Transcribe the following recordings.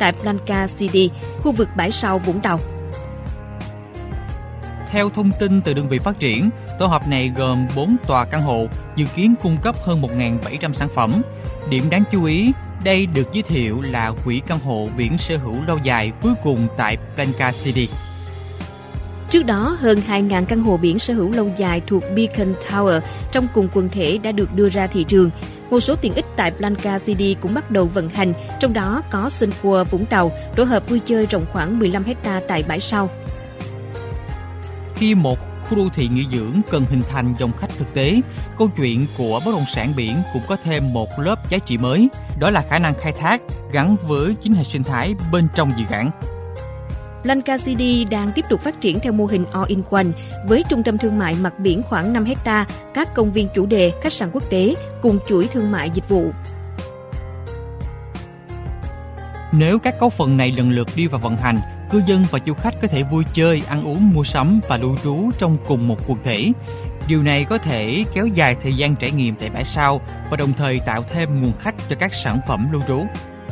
tại Blanca City, khu vực bãi sau Vũng Tàu. Theo thông tin từ đơn vị phát triển, tổ hợp này gồm 4 tòa căn hộ, dự kiến cung cấp hơn 1.700 sản phẩm. Điểm đáng chú ý, đây được giới thiệu là quỹ căn hộ biển sở hữu lâu dài cuối cùng tại Blanca City. Trước đó, hơn 2.000 căn hộ biển sở hữu lâu dài thuộc Beacon Tower trong cùng quần thể đã được đưa ra thị trường. Một số tiện ích tại Blanca City cũng bắt đầu vận hành, trong đó có Sun World Vũng Tàu, tổ hợp vui chơi rộng khoảng 15 ha tại bãi sau. Khi một khu đô thị nghỉ dưỡng cần hình thành dòng khách thực tế, câu chuyện của bất động sản biển cũng có thêm một lớp giá trị mới, đó là khả năng khai thác gắn với chính hệ sinh thái bên trong dự án. Blanca City đang tiếp tục phát triển theo mô hình all-in-one với trung tâm thương mại mặt biển khoảng 5 ha, các công viên chủ đề, khách sạn quốc tế cùng chuỗi thương mại dịch vụ. Nếu các cấu phần này lần lượt đi vào vận hành, cư dân và du khách có thể vui chơi, ăn uống, mua sắm và lưu trú trong cùng một quần thể. Điều này có thể kéo dài thời gian trải nghiệm tại bãi sau và đồng thời tạo thêm nguồn khách cho các sản phẩm lưu trú.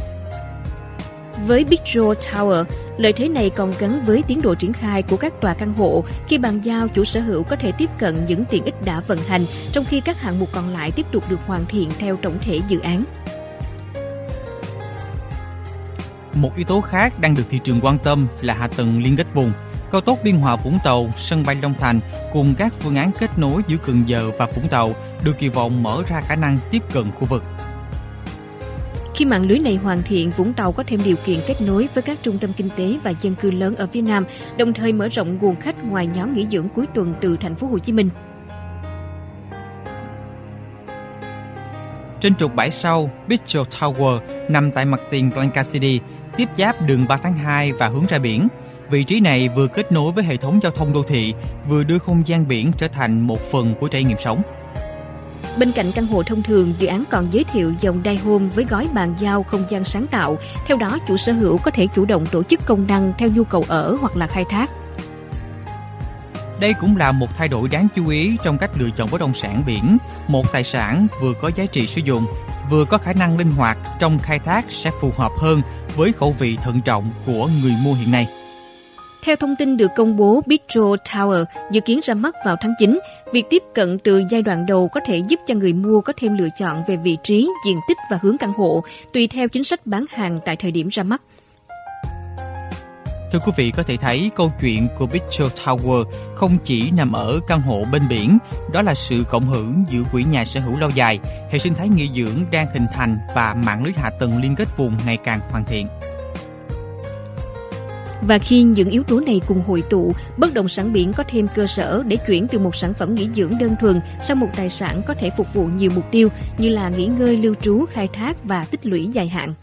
Với Bistro Tower, lợi thế này còn gắn với tiến độ triển khai của các tòa căn hộ khi bàn giao chủ sở hữu có thể tiếp cận những tiện ích đã vận hành, trong khi các hạng mục còn lại tiếp tục được hoàn thiện theo tổng thể dự án. Một yếu tố khác đang được thị trường quan tâm là hạ tầng liên kết vùng. Cao tốc Biên Hòa Vũng Tàu, sân bay Long Thành cùng các phương án kết nối giữa Cần Giờ và Vũng Tàu được kỳ vọng mở ra khả năng tiếp cận khu vực. Khi mạng lưới này hoàn thiện, Vũng Tàu có thêm điều kiện kết nối với các trung tâm kinh tế và dân cư lớn ở phía Nam, đồng thời mở rộng nguồn khách ngoài nhóm nghỉ dưỡng cuối tuần từ thành phố Hồ Chí Minh. Trên trục bãi sau, Bistro Tower nằm tại mặt tiền Blanca City, tiếp giáp đường 3 tháng 2 và hướng ra biển. Vị trí này vừa kết nối với hệ thống giao thông đô thị, vừa đưa không gian biển trở thành một phần của trải nghiệm sống. Bên cạnh căn hộ thông thường, dự án còn giới thiệu dòng Day Home với gói bàn giao không gian sáng tạo. Theo đó, chủ sở hữu có thể chủ động tổ chức công năng theo nhu cầu ở hoặc là khai thác. Đây cũng là một thay đổi đáng chú ý trong cách lựa chọn bất động sản biển. Một tài sản vừa có giá trị sử dụng, vừa có khả năng linh hoạt trong khai thác sẽ phù hợp hơn với khẩu vị thận trọng của người mua hiện nay. Theo thông tin được công bố, Bistro Tower dự kiến ra mắt vào tháng 9. Việc tiếp cận từ giai đoạn đầu có thể giúp cho người mua có thêm lựa chọn về vị trí, diện tích và hướng căn hộ, tùy theo chính sách bán hàng tại thời điểm ra mắt. Thưa quý vị, có thể thấy câu chuyện của Bistro Tower không chỉ nằm ở căn hộ bên biển, đó là sự cộng hưởng giữa quỹ nhà sở hữu lâu dài, hệ sinh thái nghỉ dưỡng đang hình thành và mạng lưới hạ tầng liên kết vùng ngày càng hoàn thiện. Và khi những yếu tố này cùng hội tụ, bất động sản biển có thêm cơ sở để chuyển từ một sản phẩm nghỉ dưỡng đơn thuần sang một tài sản có thể phục vụ nhiều mục tiêu như là nghỉ ngơi, lưu trú, khai thác và tích lũy dài hạn.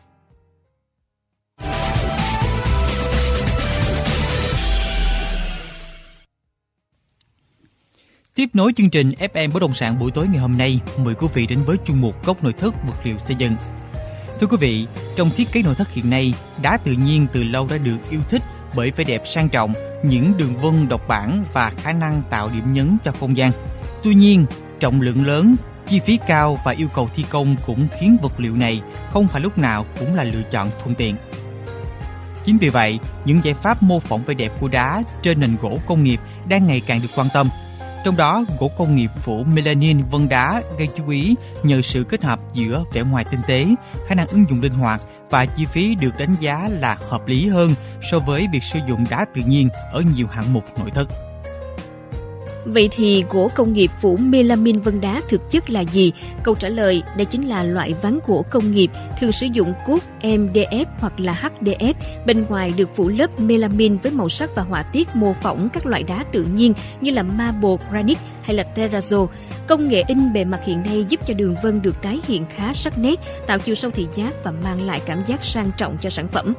Tiếp nối chương trình FM Bất động sản buổi tối ngày hôm nay, mời quý vị đến với chuyên mục Góc nội thất vật liệu xây dựng. Thưa quý vị, trong thiết kế nội thất hiện nay, đá tự nhiên từ lâu đã được yêu thích bởi vẻ đẹp sang trọng, những đường vân độc bản và khả năng tạo điểm nhấn cho không gian. Tuy nhiên, trọng lượng lớn, chi phí cao và yêu cầu thi công cũng khiến vật liệu này không phải lúc nào cũng là lựa chọn thuận tiện. Chính vì vậy, những giải pháp mô phỏng vẻ đẹp của đá trên nền gỗ công nghiệp đang ngày càng được quan tâm. Trong đó, gỗ công nghiệp phủ melanin vân đá gây chú ý nhờ sự kết hợp giữa vẻ ngoài tinh tế, khả năng ứng dụng linh hoạt và chi phí được đánh giá là hợp lý hơn so với việc sử dụng đá tự nhiên ở nhiều hạng mục nội thất. Vậy thì gỗ công nghiệp phủ melamin vân đá thực chất là gì? Câu trả lời, đây chính là loại ván gỗ công nghiệp thường sử dụng cốt MDF hoặc là HDF. Bên ngoài được phủ lớp melamin với màu sắc và họa tiết mô phỏng các loại đá tự nhiên như là marble, granite hay là terrazzo. Công nghệ in bề mặt hiện nay giúp cho đường vân được tái hiện khá sắc nét, tạo chiều sâu thị giác và mang lại cảm giác sang trọng cho sản phẩm.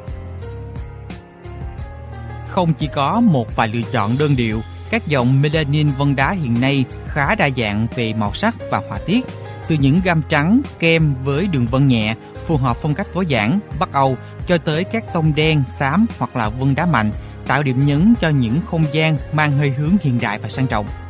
Không chỉ có một vài lựa chọn đơn điệu, các dòng melanin vân đá hiện nay khá đa dạng về màu sắc và họa tiết, từ những gam trắng, kem với đường vân nhẹ, phù hợp phong cách tối giản, Bắc Âu, cho tới các tông đen, xám hoặc là vân đá mạnh, tạo điểm nhấn cho những không gian mang hơi hướng hiện đại và sang trọng.